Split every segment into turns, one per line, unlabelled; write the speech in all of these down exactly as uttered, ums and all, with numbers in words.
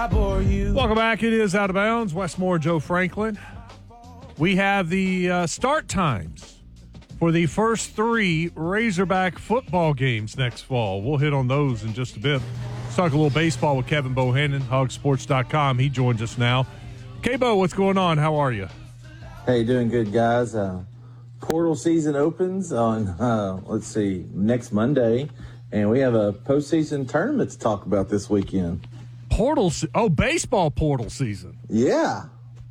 Welcome back. It is Out of Bounds. Westmore, Joe Franklin. We have the uh, start times for the first three Razorback football games next fall. We'll hit on those in just a bit. Let's talk a little baseball with Kevin Bohannon, hog sports dot com. He joins us now. K-Bo, what's going on? How are you?
Hey, doing good, guys. Uh, portal season opens on, uh, let's see, next Monday, and we have a postseason tournament to talk about this weekend.
Portal se- oh, baseball portal season.
Yeah.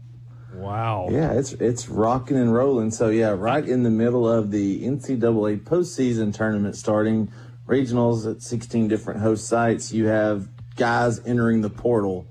Wow.
Yeah, it's it's rocking and rolling. So, yeah, right in the middle of the N C double A postseason tournament starting, regionals at sixteen different host sites. You have guys entering the portal.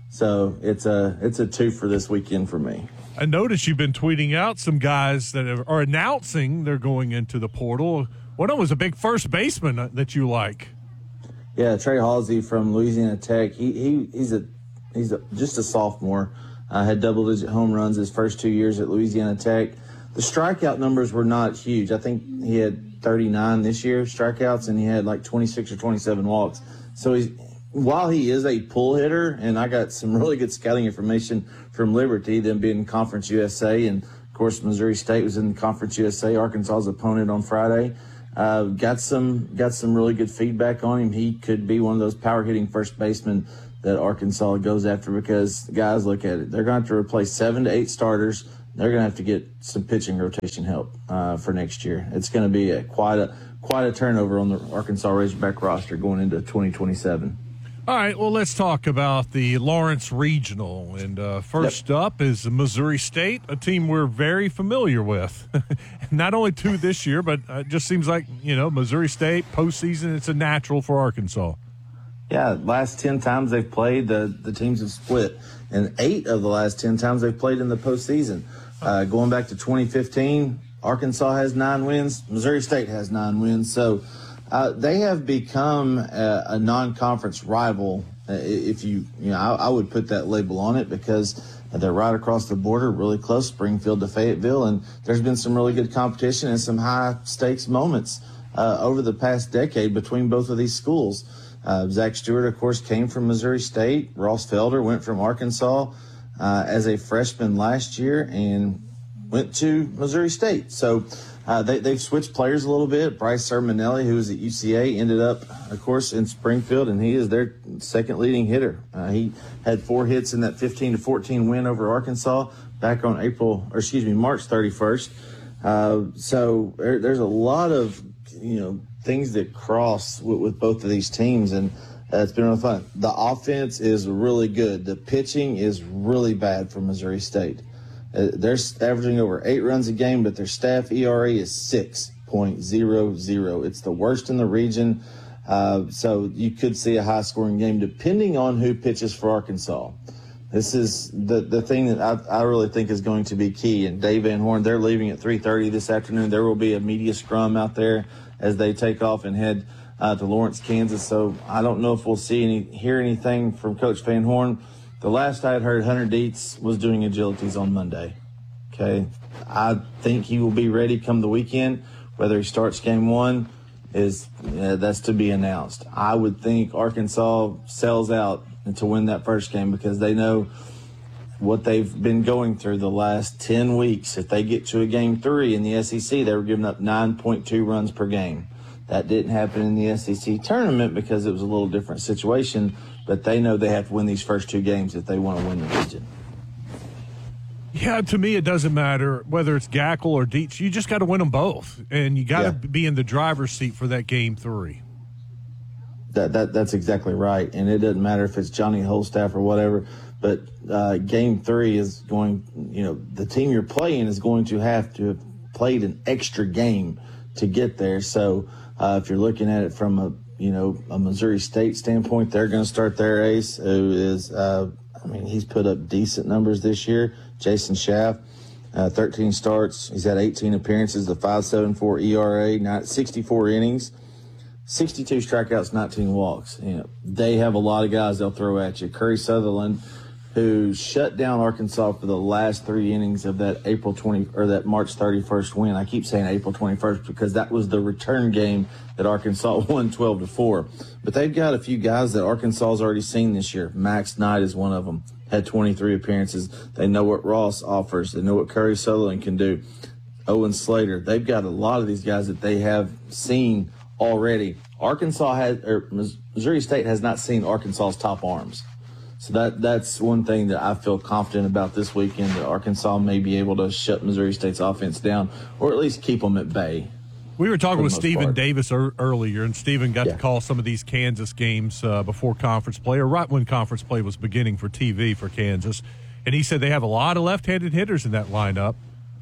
So it's a it's a two for this weekend for me.
I noticed you've been tweeting out some guys that are, are announcing they're going into the portal. One of them was a big first baseman that you like.
Yeah, Trey Halsey from Louisiana Tech. He he he's a he's a, just a sophomore. Uh, had double-digit home runs his first two years at Louisiana Tech. The strikeout numbers were not huge. I think he had thirty-nine this year strikeouts, and he had like twenty-six or twenty-seven walks. So he's while he is a pull hitter, and I got some really good scouting information from Liberty, them being Conference U S A, and of course Missouri State was in Conference U S A, Arkansas's opponent on Friday. Uh, got some got some really good feedback on him. He could be one of those power hitting first basemen that Arkansas goes after, because guys, look at it. They're going to have to replace seven to eight starters. They're going to have to get some pitching rotation help uh, for next year. It's going to be a, quite a quite a turnover on the Arkansas Razorback roster going into twenty twenty-seven.
All right, well, let's talk about the Lawrence Regional. And uh, first yep. up is Missouri State, a team we're very familiar with. Not only two this year, but it just seems like, you know, Missouri State, postseason, it's a natural for Arkansas.
Yeah, last ten times they've played, the, the teams have split. And eight of the last ten times they've played in the postseason. Uh, going back to twenty fifteen, Arkansas has nine wins. Missouri State has nine wins. So uh, they have become a, a non-conference rival. Uh, if you, you know, I, I would put that label on it, because they're right across the border, really close, Springfield to Fayetteville. And there's been some really good competition and some high-stakes moments uh, over the past decade between both of these schools. Uh, Zach Stewart, of course, came from Missouri State. Ross Felder went from Arkansas uh, as a freshman last year and went to Missouri State. So uh, they, they've switched players a little bit. Bryce Sermonelli, who was at U C A, ended up, of course, in Springfield, and he is their second leading hitter. Uh, he had four hits in that fifteen to fourteen win over Arkansas back on April, or excuse me, March thirty-first. Uh, so there, there's a lot of, you know, things that cross with, with both of these teams, and uh, it's been really fun. The offense is really good. The pitching is really bad for Missouri State. Uh, they're averaging over eight runs a game, but their staff E R A is six point oh oh. It's the worst in the region. Uh, so you could see a high-scoring game depending on who pitches for Arkansas. This is the the thing that I, I really think is going to be key. And Dave Van Horn, they're leaving at three thirty this afternoon. There will be a media scrum out there as they take off and head uh, to Lawrence, Kansas. So I don't know if we'll see any, hear anything from Coach Van Horn. The last I had heard, Hunter Dietz was doing agilities on Monday. Okay, I think he will be ready come the weekend. Whether he starts game one is uh, that's to be announced. I would think Arkansas sells out to win that first game, because they know what they've been going through the last ten weeks. If they get to a game three in the S E C, they were giving up nine point two runs per game. That didn't happen in the S E C tournament because it was a little different situation, but they know they have to win these first two games if they want to win the region.
Yeah, to me, it doesn't matter whether it's Gackle or Dietz. You just got to win them both, and you got to yeah. be in the driver's seat for that game three.
That, that That's exactly right, and it doesn't matter if it's Johnny Holstaff or whatever, but uh, game three is going, you know, the team you're playing is going to have to have played an extra game to get there. So uh, if you're looking at it from a, you know, a Missouri State standpoint, they're going to start their ace, who is, uh, I mean, he's put up decent numbers this year. Jason Schaff, uh, thirteen starts. He's had eighteen appearances, the five point seven four E R A, sixty-four innings, sixty-two strikeouts, nineteen walks. You know, they have a lot of guys they'll throw at you. Curry Sutherland, who shut down Arkansas for the last three innings of that April twentieth or that March thirty-first win. I keep saying April twenty-first because that was the return game that Arkansas won twelve to four. But they've got a few guys that Arkansas's already seen this year. Max Knight is one of them. Had twenty-three appearances. They know what Ross offers. They know what Curry Sutherland can do. Owen Slater. They've got a lot of these guys that they have seen already. Arkansas had, or Missouri State has not seen Arkansas's top arms. So that that's one thing that I feel confident about this weekend, that Arkansas may be able to shut Missouri State's offense down or at least keep them at bay.
We were talking with Stephen
part.
Davis er- earlier, and Stephen got
Yeah.
to call some of these Kansas games uh, before conference play, or right when conference play was beginning for T V for Kansas. And he said they have a lot of left-handed hitters in that lineup.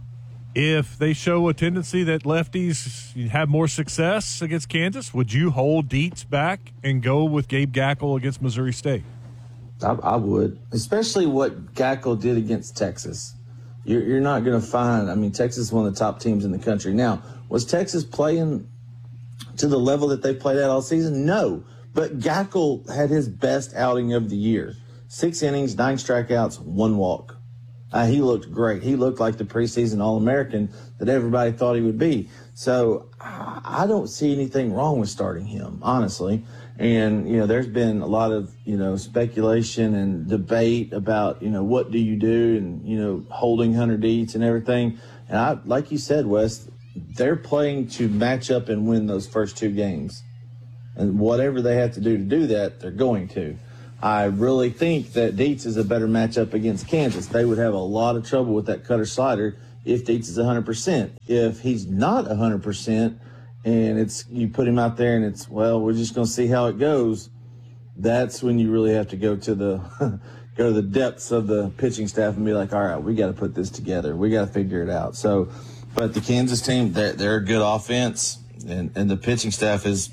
If they show a tendency that lefties have more success against Kansas, would you hold Dietz back and go with Gabe Gackle against Missouri State?
I, I would, especially what Gackle did against Texas. You're, you're not going to find, I mean, Texas is one of the top teams in the country. Now, was Texas playing to the level that they played at all season? No, but Gackle had his best outing of the year. Six innings, nine strikeouts, one walk. Uh, he looked great. He looked like the preseason All-American that everybody thought he would be. So I don't see anything wrong with starting him, honestly. And, you know, there's been a lot of, you know, speculation and debate about, you know, what do you do and, you know, holding Hunter Dietz and everything. And I, like you said, Wes, they're playing to match up and win those first two games. And whatever they have to do to do that, they're going to. I really think that Dietz is a better matchup against Kansas. They would have a lot of trouble with that cutter slider if Dietz is one hundred percent. If he's not one hundred percent and it's you put him out there and it's, well, we're just going to see how it goes, that's when you really have to go to the go to the depths of the pitching staff and be like, all right, we got to put this together. We got to figure it out. So, but the Kansas team, they're, they're a good offense, and, and the pitching staff is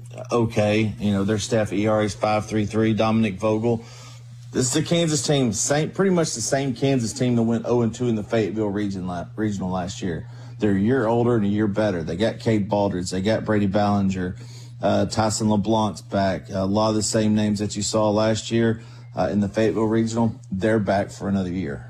okay. You know, their staff E R A is five three three. Dominic Vogel. This is a Kansas team, same, pretty much the same Kansas team that went oh and two in the Fayetteville region la, regional last year. They're a year older and a year better. They got Cade Baldridge. They got Brady Ballinger. Uh, Tyson LeBlanc's back. A lot of the same names that you saw last year uh, in the Fayetteville regional, they're back for another year.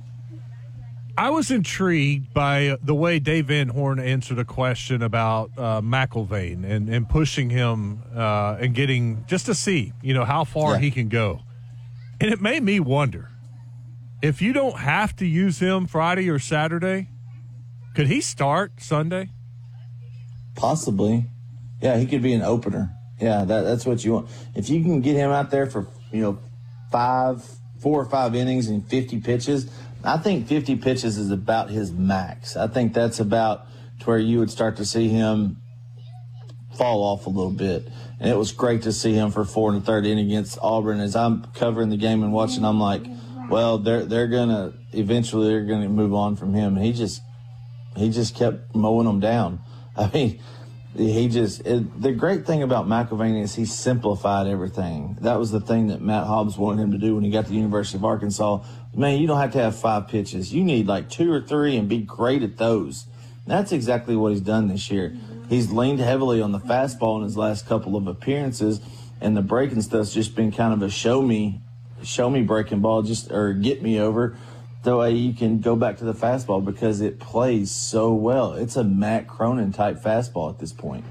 I was intrigued by the way Dave Van Horn answered a question about uh, McIlvain and, and pushing him uh, and getting just to see, you know, how far
Yeah.
he can go. And it made me wonder, if you don't have to use him Friday or Saturday, could he start Sunday?
Possibly. Yeah, he could be an opener. Yeah, that, that's what you want. If you can get him out there for, you know, five, four or five innings and fifty pitches, I think fifty pitches is about his max. I think that's about to where you would start to see him fall off a little bit. And it was great to see him for four and a third inning against Auburn. As I'm covering the game and watching, I'm like, well, they're they're gonna eventually they're gonna move on from him. And he just he just kept mowing them down. I mean, he just it, the great thing about McIlvain is he simplified everything. That was the thing that Matt Hobbs wanted him to do when he got to the University of Arkansas. Man, you don't have to have five pitches. You need like two or three and be great at those. That's exactly what he's done this year. He's leaned heavily on the fastball in his last couple of appearances, and the breaking stuff's just been kind of a show me, show me breaking ball, just or get me over. That way you can go back to the fastball because it plays so well. It's a Matt Cronin type fastball at this point.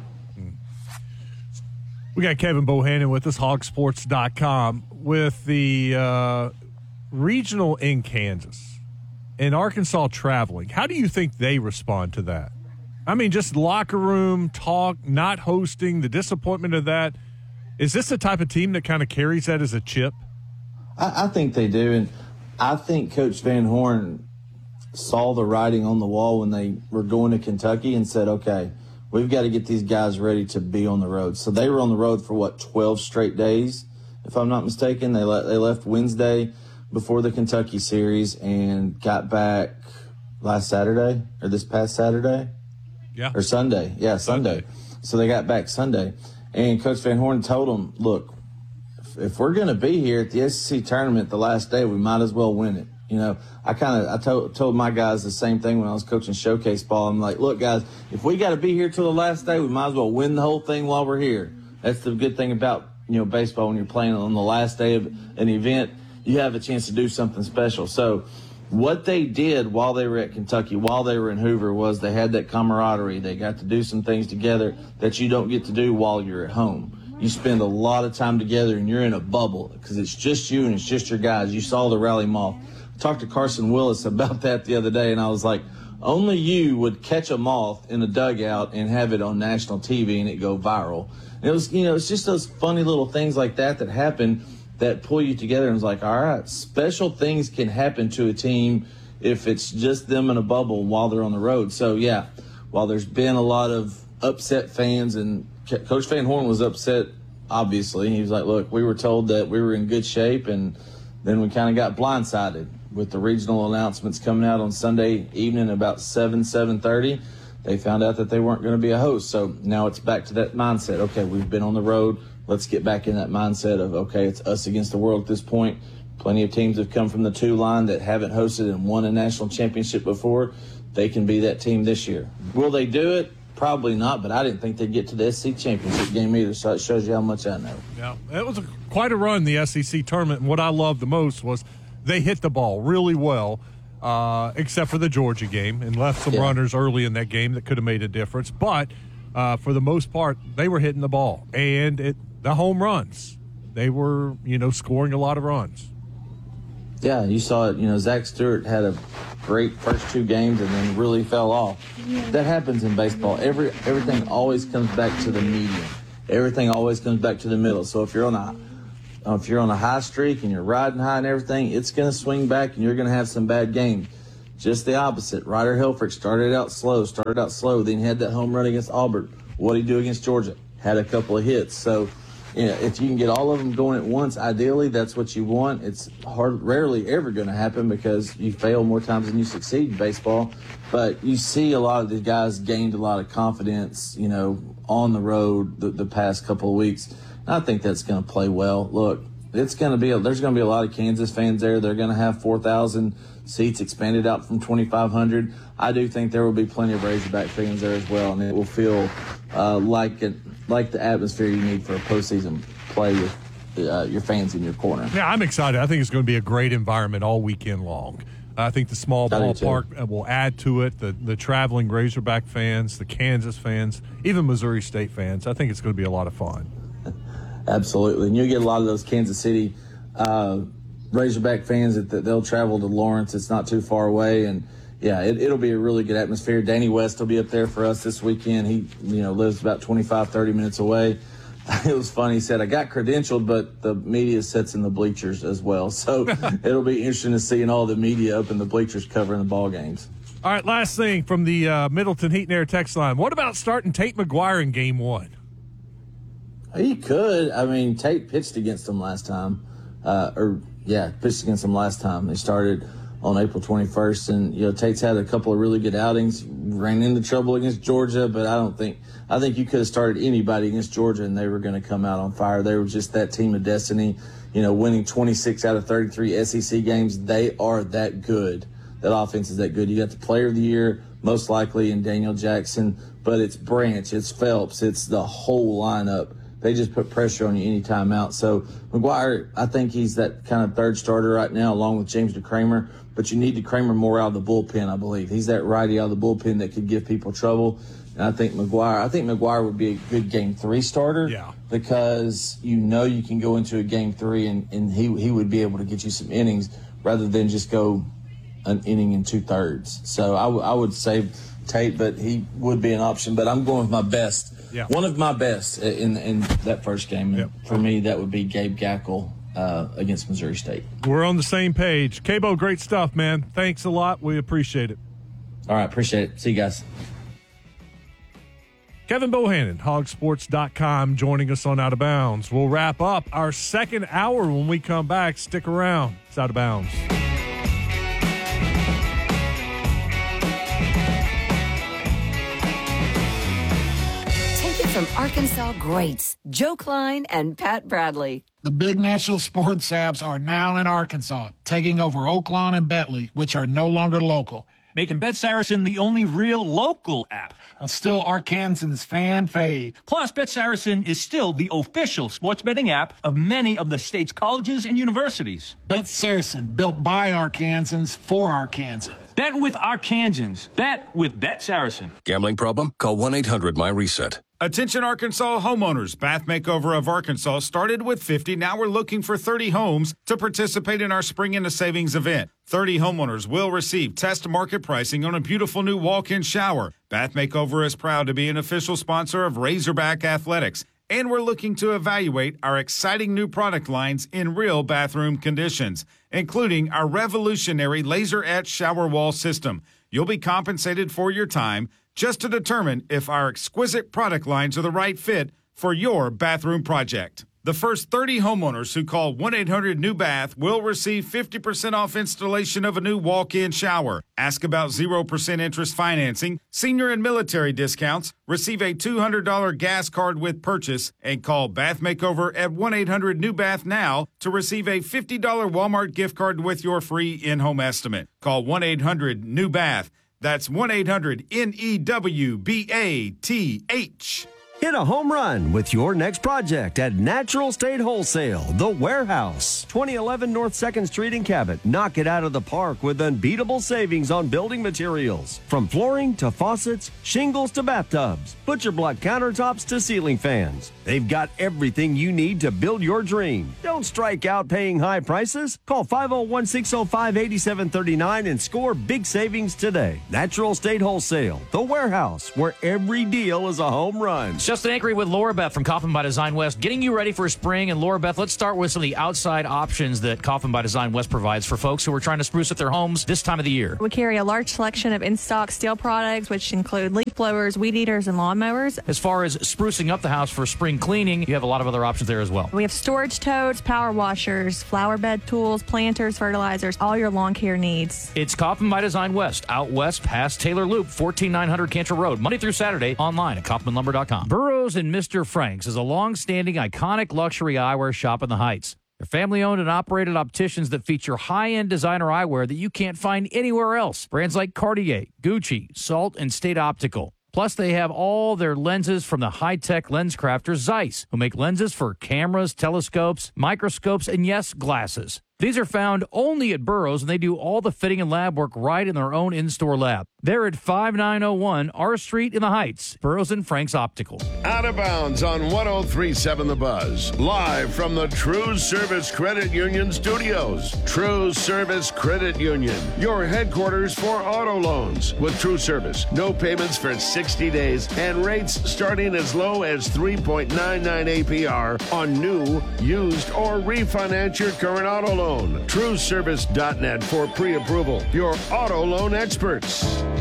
We got Kevin Bohannon with us, hog sports dot com, with the uh, regional in Kansas and Arkansas traveling. How do you think they respond to that? I mean, just locker room talk, not hosting, the disappointment of that. Is this the type of team that kind of carries that as a chip?
I, I think they do, and I think Coach Van Horn saw the writing on the wall when they were going to Kentucky and said, okay, we've got to get these guys ready to be on the road. So they were on the road for, what, twelve straight days, if I'm not mistaken. They, le- they left Wednesday before the Kentucky series and got back last Saturday or this past Saturday.
Yeah.
Or Sunday. Yeah, Sunday. So they got back Sunday. And Coach Van Horn told them, look, if, if we're going to be here at the S E C tournament the last day, we might as well win it. You know, I kind of I told, told my guys the same thing when I was coaching showcase ball. I'm like, look, guys, if we got to be here till the last day, we might as well win the whole thing while we're here. That's the good thing about, you know, baseball when you're playing on the last day of an event. you have a chance to do something special. So what they did while they were at Kentucky, while they were in Hoover, was they had that camaraderie. They got to do some things together that you don't get to do while you're at home. You spend a lot of time together, and you're in a bubble because it's just you and it's just your guys. You saw the rally moth. I talked to Carson Willis about that the other day, and I was like, only you would catch a moth in a dugout and have it on national T V and it go viral. And it was, you know, it's just those funny little things like that that happen that pull you together, and it's like, all right, special things can happen to a team if it's just them in a bubble while they're on the road. So, yeah, while there's been a lot of upset fans, and Coach Van Horn was upset, obviously. He was like, look, we were told that we were in good shape, and then we kind of got blindsided with the regional announcements coming out on Sunday evening about seven, seven thirty. They found out that they weren't going to be a host. So now it's back to that mindset. Okay, we've been on the road. Let's get back in that mindset of, okay, it's us against the world at this point. Plenty of teams have come from the two line that haven't hosted and won a national championship before. They can be that team this year. Will they do it? Probably not, but I didn't think they'd get to the S E C championship game either, so it shows you how much I know.
Yeah, it was a, quite a run, the S E C tournament, and what I loved the most was they hit the ball really well, uh, except for the Georgia game, and left some yeah. runners early in that game that could have made a difference. But uh, for the most part, they were hitting the ball, and it the home runs. They were, you know, scoring a lot of runs.
Yeah, you saw it. You know, Zach Stewart had a great first two games and then really fell off. That happens in baseball. Every everything always comes back to the median. Everything always comes back to the middle. So if you're on a uh, if you're on a high streak and you're riding high and everything, it's going to swing back and you're going to have some bad games. Just the opposite. Ryder Helfrich started out slow, started out slow, then he had that home run against Auburn. What did he do against Georgia? Had a couple of hits. So, you know, if you can get all of them going at once, ideally, that's what you want. It's hard, rarely ever going to happen because you fail more times than you succeed in baseball. But you see a lot of the guys gained a lot of confidence, you know, on the road the, the past couple of weeks. And I think that's going to play well. Look, it's going to be a, there's going to be a lot of Kansas fans there. They're going to have four thousand seats expanded out from twenty-five hundred. I do think there will be plenty of Razorback fans there as well, and it will feel uh, like it, like the atmosphere you need for a postseason play with uh, your fans in your corner.
Yeah, I'm excited. I think it's going to be a great environment all weekend long. I think the small ballpark will add to it, the, the traveling Razorback fans, the Kansas fans, even Missouri State fans. I think it's going to be a lot of fun.
Absolutely. And you'll get a lot of those Kansas City uh, Razorback fans that, that they'll travel to Lawrence. It's not too far away. And, yeah, it, it'll be a really good atmosphere. Danny West will be up there for us this weekend. He, you know, lives about twenty-five, thirty minutes away. It was funny. He said, I got credentialed, but the media sits in the bleachers as well. So it'll be interesting to see all the media up in the bleachers covering the ball games.
All right, last thing from the uh, Middleton Heat and Air text line. What about starting Tate McGuire in game one?
He could. I mean, Tate pitched against them last time. Uh, or, yeah, pitched against them last time. They started on April twenty-first. And, you know, Tate's had a couple of really good outings. Ran into trouble against Georgia, but I don't think – I think you could have started anybody against Georgia and they were going to come out on fire. They were just that team of destiny, you know, winning twenty-six out of thirty-three S E C games. They are that good. That offense is that good. You got the player of the year, most likely, in Daniel Jackson, but it's Branch, it's Phelps, it's the whole lineup. They just put pressure on you any time out. So McGuire, I think he's that kind of third starter right now, along with James DeCramer. But you need DeCramer more out of the bullpen, I believe. He's that righty out of the bullpen that could give people trouble. And I think McGuire, I think McGuire would be a good game three starter.
Yeah.
Because you know you can go into a game three and, and he he would be able to get you some innings rather than just go an inning and two thirds. So I, w- I would say Tate, but he would be an option. But I'm going with my best.
Yeah.
One of my best in in that first game.
Yep.
For me, that would be Gabe Gackle uh, against Missouri State.
We're on the same page. Cabo, great stuff, man. Thanks a lot. We appreciate it.
All right, appreciate it. See you guys.
Kevin Bohannon, hog sports dot com, joining us on Out of Bounds. We'll wrap up our second hour when we come back. Stick around. It's Out of Bounds.
From Arkansas greats Joe Klein and Pat Bradley.
The big national sports apps are now in Arkansas, taking over Oaklawn and Bentley, which are no longer local. making Bet Saracen the only real local app.
And still Arkansas's fan fave.
Plus, Bet Saracen is still the official sports betting app of many of the state's colleges and universities.
Bet Saracen, built by Arkansans for Arkansas.
Bet with Arkansans. Bet with Bet Saracen.
Gambling problem? Call one eight hundred my reset.
Attention Arkansas homeowners. Bath Makeover of Arkansas started with fifty. Now we're looking for thirty homes to participate in our Spring into Savings event. thirty homeowners will receive test market pricing on a beautiful new walk-in shower. Bath Makeover is proud to be an official sponsor of Razorback Athletics. And we're looking to evaluate our exciting new product lines in real bathroom conditions, including our revolutionary laser-etched shower wall system. You'll be compensated for your time just to determine if our exquisite product lines are the right fit for your bathroom project. The first thirty homeowners who call one eight hundred new bath will receive fifty percent off installation of a new walk-in shower. Ask about zero percent interest financing, senior and military discounts, receive a two hundred dollars gas card with purchase, and call Bath Makeover at one eight hundred new bath now to receive a fifty dollars Walmart gift card with your free in-home estimate. Call one eight hundred new bath. That's one eight hundred N E W B A T H.
Hit a home run with your next project at Natural State Wholesale, The Warehouse, twenty eleven North second Street in Cabot. Knock it out of the park with unbeatable savings on building materials. From flooring to faucets, shingles to bathtubs, butcher block countertops to ceiling fans. They've got everything you need to build your dream. Don't strike out paying high prices. Call five oh one, six oh five, eight seven three nine and score big savings today. Natural State Wholesale, The Warehouse, where every deal is a home run.
Justin Anchory with Laura Beth from Kaufman by Design West, getting you ready for spring. And Laura Beth, let's start with some of the outside options that Kaufman by Design West provides for folks who are trying to spruce up their homes this time of the year.
We carry a large selection of in-stock steel products, which include leaf blowers, weed eaters, and lawnmowers.
As far as sprucing up the house for spring cleaning, you have a lot of other options there as well.
We have storage totes, power washers, flower bed tools, planters, fertilizers, all your lawn care needs.
It's Kaufman by Design West, out west past Taylor Loop, fourteen nine hundred Cantrell Road, Monday through Saturday, online at kaufman lumber dot com. Burroughs and Mister Frank's is a long-standing, iconic luxury eyewear shop in the Heights. They're family-owned and operated opticians that feature high-end designer eyewear that you can't find anywhere else. Brands like Cartier, Gucci, Salt, and State Optical. Plus, they have all their lenses from the high-tech lens crafter Zeiss, who make lenses for cameras, telescopes, microscopes, and yes, glasses. These are found only at Burroughs, and they do all the fitting and lab work right in their own in-store lab. They're at five nine oh one R Street in the Heights, Burroughs and Frank's Optical.
Out of Bounds on one oh three point seven The Buzz. Live from the True Service Credit Union studios. True Service Credit Union, your headquarters for auto loans. With True Service, no payments for sixty days and rates starting as low as three point nine nine A P R on new, used, or refinance your current auto loan. True Service dot net for pre-approval. Your auto loan experts.